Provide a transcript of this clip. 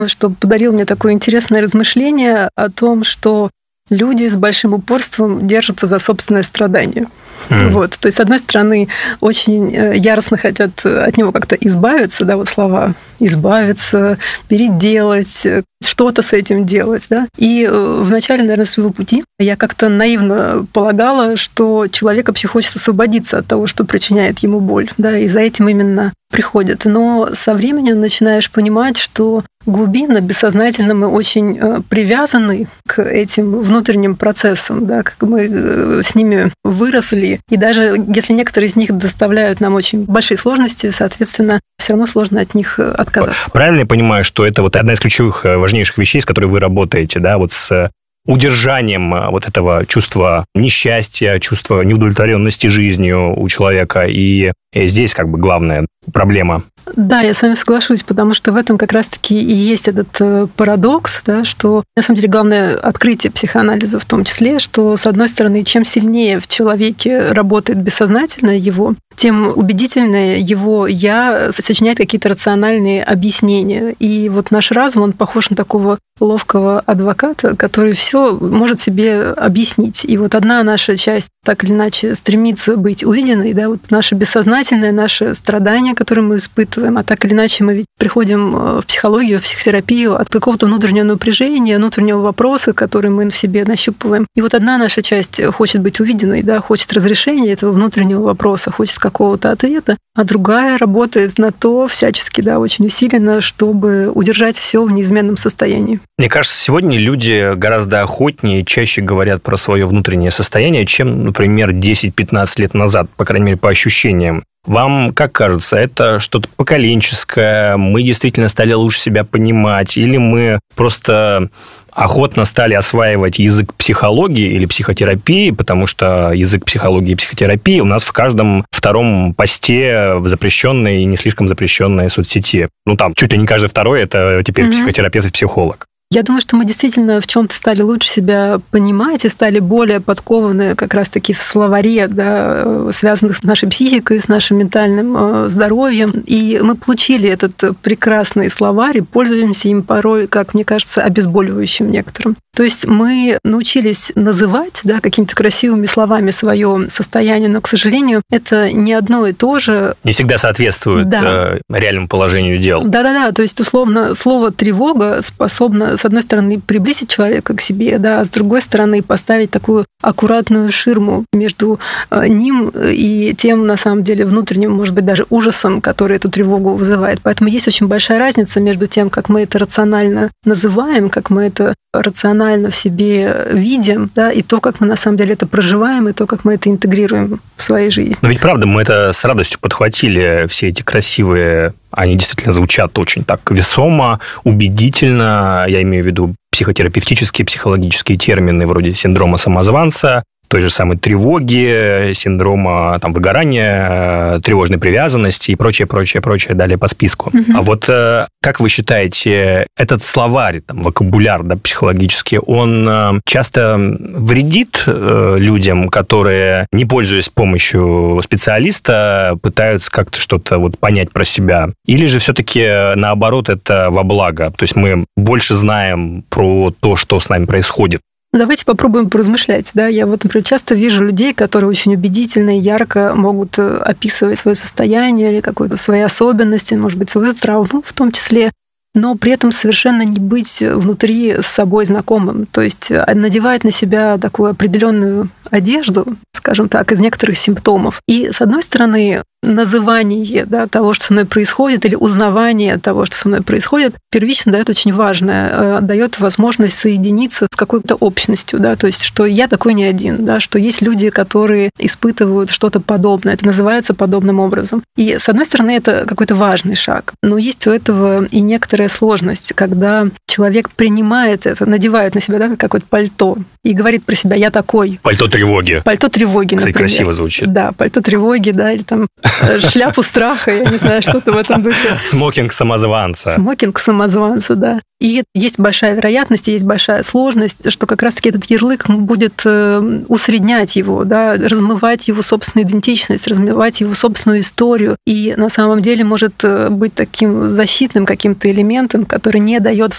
что подарил мне такое интересное размышление о том, что люди с большим упорством держатся за собственное страдание. Вот. То есть, с одной стороны, очень яростно хотят от него как-то избавиться, да, вот слова «избавиться», «переделать», что-то с этим делать, да. И в начале, наверное, своего пути я как-то наивно полагала, что человек вообще хочет освободиться от того, что причиняет ему боль, да, и за этим именно приходит. Но со временем начинаешь понимать, что глубинно, бессознательно мы очень привязаны к этим внутренним процессам, да, как мы с ними выросли. И даже если некоторые из них доставляют нам очень большие сложности, соответственно, все равно сложно от них отказаться. Правильно я понимаю, что это вот одна из ключевых, важнейших вещей, с которой вы работаете, да, вот с удержанием вот этого чувства несчастья, чувства неудовлетворенности жизнью у человека. И здесь как бы главная проблема. Да, я с вами соглашусь, потому что в этом как раз-таки и есть этот парадокс, да, что на самом деле главное открытие психоанализа в том числе, что, с одной стороны, чем сильнее в человеке работает бессознательное его, тем убедительнее его «я» сочиняет какие-то рациональные объяснения. И вот наш разум, он похож на такого ловкого адвоката, который все может себе объяснить. И вот одна наша часть так или иначе стремится быть увиденной, да, вот наше бессознательное, наше страдание, которое мы испытываем, а так или иначе мы ведь приходим в психологию, в психотерапию от какого-то внутреннего напряжения, внутреннего вопроса, который мы в себе нащупываем. И вот одна наша часть хочет быть увиденной, да, хочет разрешения этого внутреннего вопроса, хочет какого-то ответа, а другая работает на то всячески, да, очень усиленно, чтобы удержать все в неизменном состоянии. Мне кажется, сегодня люди гораздо охотнее и чаще говорят про свое внутреннее состояние, чем, например, 10-15 лет назад, по крайней мере, по ощущениям. Вам, как кажется, это что-то поколенческое, мы действительно стали лучше себя понимать, или мы просто охотно стали осваивать язык психологии или психотерапии, потому что язык психологии и психотерапии у нас в каждом втором посте в запрещенной и не слишком запрещенной соцсети. Ну, там чуть ли не каждый второй – это теперь психотерапевт и психолог. Я думаю, что мы действительно в чем-то стали лучше себя понимать и стали более подкованы как раз-таки в словаре, да, связанных с нашей психикой, с нашим ментальным здоровьем. И мы получили этот прекрасный словарь и пользуемся им порой, как мне кажется, обезболивающим некоторым. То есть мы научились называть, да, какими-то красивыми словами свое состояние, но, к сожалению, это не одно и то же. Не всегда соответствует реальному положению дел. Да-да-да, то есть, условно, слово «тревога» способно, с одной стороны, приблизить человека к себе, да, а с другой стороны, поставить такую аккуратную ширму между ним и тем, на самом деле, внутренним, может быть, даже ужасом, который эту тревогу вызывает. Поэтому есть очень большая разница между тем, как мы это рационально называем, как мы это рационально в себе видим, да, и то, как мы на самом деле это проживаем, и то, как мы это интегрируем в своей жизни. Но ведь правда, мы это с радостью подхватили, все эти красивые, они действительно звучат очень так весомо, убедительно, я имею в виду психотерапевтические, психологические термины вроде синдрома самозванца, той же самой тревоги, синдрома там, выгорания, тревожной привязанности и прочее, далее по списку. А вот как вы считаете, этот словарь, там, вокабуляр, да, психологический, он часто вредит людям, которые, не пользуясь помощью специалиста, пытаются как-то что-то вот понять про себя? Или же все-таки наоборот это во благо? То есть мы больше знаем про то, что с нами происходит? Давайте попробуем поразмышлять. Да? Я вот, например, часто вижу людей, которые очень убедительно и ярко могут описывать свое состояние или какие-то свои особенности, может быть, свою травму в том числе, но при этом совершенно не быть внутри с собой знакомым. То есть надевать на себя такую определенную одежду, скажем так, из некоторых симптомов. И, с одной стороны, называние, да, того, что со мной происходит, или узнавание того, что со мной происходит, первично дает очень важное, дает возможность соединиться с какой-то общностью, да, то есть, что я такой не один, да, что есть люди, которые испытывают что-то подобное, это называется подобным образом. И, с одной стороны, это какой-то важный шаг, но есть у этого и некоторая сложность, когда человек принимает это, надевает на себя, да, какое-то пальто и говорит про себя: я такой. Пальто тревоги. Пальто тревоги, например. Кстати, красиво звучит. Да, пальто тревоги, да, или там шляпу страха, я не знаю, что-то в этом духе. Смокинг самозванца. Смокинг самозванца, да. И есть большая вероятность, есть большая сложность, что как раз-таки этот ярлык будет усреднять его, да, размывать его собственную идентичность, размывать его собственную историю. И на самом деле может быть таким защитным каким-то элементом, который не дает